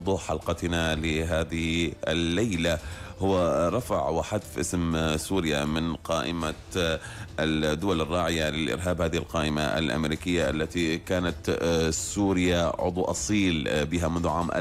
موضوع حلقتنا لهذه الليلة هو رفع وحذف اسم سوريا من قائمة الدول الراعية للإرهاب. هذه القائمة الأمريكية التي كانت سوريا عضو أصيل بها منذ عام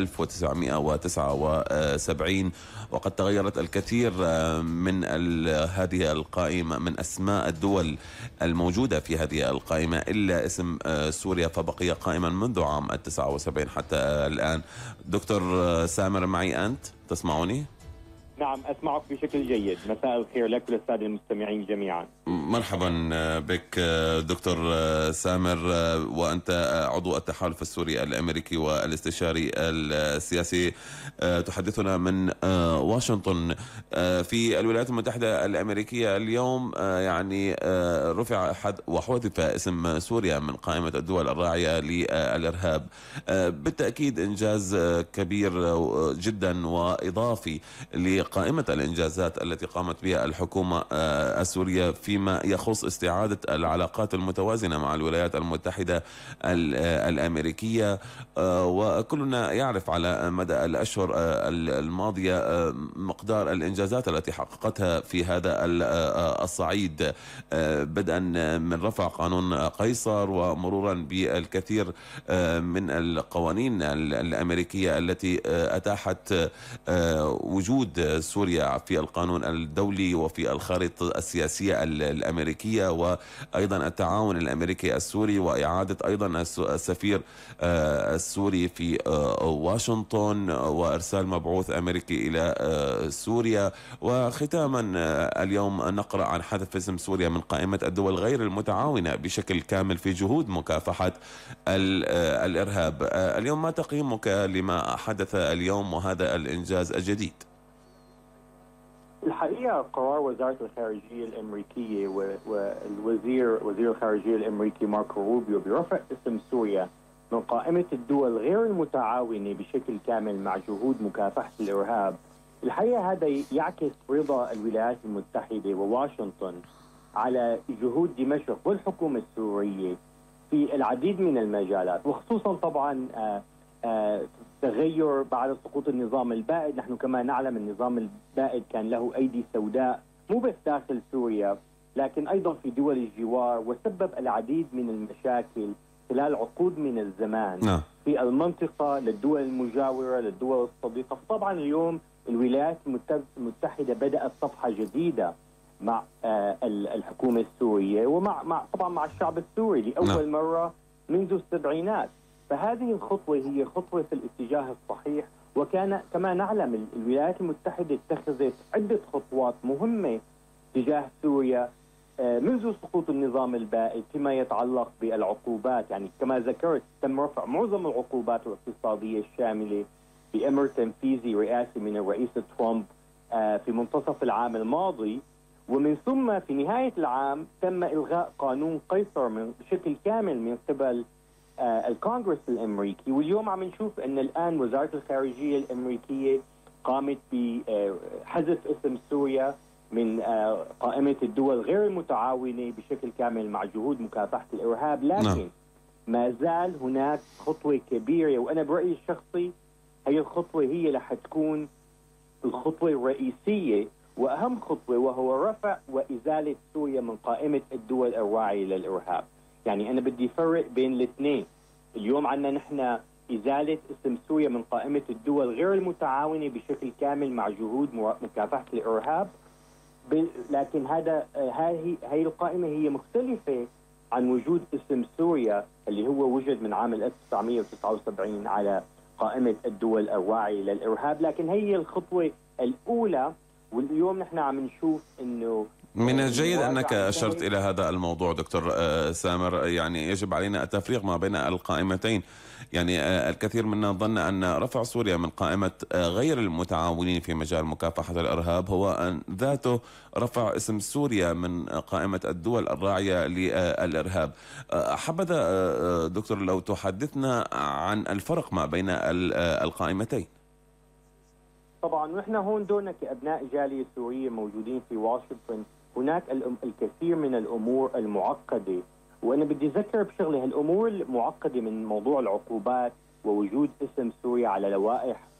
1979، وقد تغيرت الكثير من هذه القائمة، من أسماء الدول الموجودة في هذه القائمة إلا اسم سوريا، فبقي قائما منذ عام 79 حتى الآن. دكتور سامر، معي أنت تسمعني؟ نعم أسمعك بشكل جيد. مساء الخير لك وللسادة المستمعين جميعا. مرحبا بك دكتور سامر، وأنت عضو التحالف السوري الأمريكي والاستشاري السياسي. تحدثنا من واشنطن. في الولايات المتحدة الأمريكية اليوم يعني رفع وحذف اسم سوريا من قائمة الدول الراعية للإرهاب. بالتأكيد إنجاز كبير جدا وإضافي لقائمة الإنجازات التي قامت بها الحكومة السورية فيما يخص استعادة العلاقات المتوازنة مع الولايات المتحدة الأمريكية. وكلنا يعرف على مدى الأشهر الماضية مقدار الإنجازات التي حققتها في هذا الصعيد، بدءا من رفع قانون قيصر ومرورا بالكثير من القوانين الأمريكية التي أتاحت وجود سوريا في القانون الدولي وفي الخارطة السياسية الأمريكية، وأيضا التعاون الأمريكي السوري، وإعادة أيضا السفير السوري في واشنطن، وإرسال مبعوث أمريكي إلى سوريا. وختاما اليوم نقرأ عن حذف اسم سوريا من قائمة الدول غير المتعاونة بشكل كامل في جهود مكافحة الإرهاب. اليوم ما تقييمك لما حدث اليوم وهذا الإنجاز الجديد؟ الحقيقة قرار وزارة الخارجية الأمريكية وزير الخارجية الأمريكي ماركو روبيو برفع اسم سوريا من قائمة الدول غير المتعاونة بشكل كامل مع جهود مكافحة الإرهاب، الحقيقة هذا يعكس رضا الولايات المتحدة وواشنطن على جهود دمشق والحكومة السورية في العديد من المجالات، وخصوصا طبعا تغير بعد سقوط النظام البائد. نحن كما نعلم النظام البائد كان له أيدي سوداء مو بس داخل سوريا لكن أيضا في دول الجوار، وسبب العديد من المشاكل خلال عقود من الزمان في المنطقة للدول المجاورة للدول الصديقة. طبعا اليوم الولايات المتحدة بدأت صفحة جديدة مع الحكومة السورية ومع طبعا مع الشعب السوري لأول مرة منذ السبعينات. فهذه الخطوة هي خطوة في الاتجاه الصحيح، وكان كما نعلم الولايات المتحدة اتخذت عدة خطوات مهمة تجاه سوريا منذ سقوط النظام البائد فيما يتعلق بالعقوبات. يعني كما ذكرت تم رفع معظم العقوبات الاقتصادية الشاملة بأمر تنفيذي رئاسي من الرئيس ترامب في منتصف العام الماضي، ومن ثم في نهاية العام تم إلغاء قانون قيصر بشكل كامل من قبل الكونغرس الأمريكي. واليوم عم نشوف أن الآن وزارة الخارجية الأمريكية قامت بحذف اسم سوريا من قائمة الدول غير المتعاونة بشكل كامل مع جهود مكافحة الإرهاب، لكن ما زال هناك خطوة كبيرة، وأنا برأيي الشخصي هي الخطوة هي رح تكون الخطوة الرئيسية وأهم خطوة، وهو رفع وإزالة سوريا من قائمة الدول الراعية للإرهاب. يعني أنا بدي أفرق بين الاثنين. اليوم عندنا نحن إزالة اسم سوريا من قائمة الدول غير المتعاونة بشكل كامل مع جهود مكافحة الإرهاب، لكن هاي القائمة هي مختلفة عن وجود اسم سوريا اللي هو وجد من عام 1979 على قائمة الدول الراعية للإرهاب. لكن هي الخطوة الأولى، واليوم نحن عم نشوف إنه من الجيد أنك أشرت إلى هذا الموضوع دكتور سامر. يعني يجب علينا التفريق ما بين القائمتين. يعني الكثير منا ظن أن رفع سوريا من قائمة غير المتعاونين في مجال مكافحة الإرهاب هو أن ذاته رفع اسم سوريا من قائمة الدول الراعية للإرهاب. حبذا دكتور لو تحدثنا عن الفرق ما بين القائمتين. طبعا نحن هون دورنا كأبناء جالية سورية موجودين في واشنطن، هناك الكثير من الأمور المعقدة، وأنا بدي أذكر بشغلة. هالأمور المعقدة من موضوع العقوبات ووجود اسم سوريا على لوائح